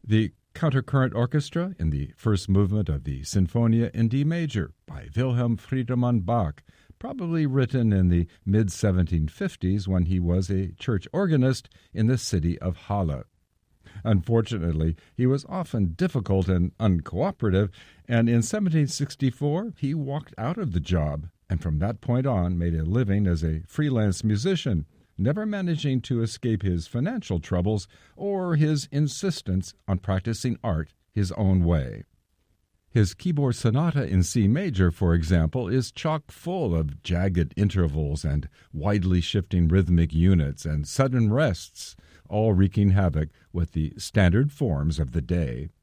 The Countercurrent Orchestra in the first movement of the Sinfonia in D major by Wilhelm Friedemann Bach, probably written in the mid-1750s when he was a church organist in the city of Halle. Unfortunately, he was often difficult and uncooperative, and in 1764 he walked out of the job, and from that point on made a living as a freelance musician, never managing to escape his financial troubles or his insistence on practicing art his own way. His keyboard sonata in C major, for example, is chock full of jagged intervals and widely shifting rhythmic units and sudden rests, all wreaking havoc with the standard forms of the day.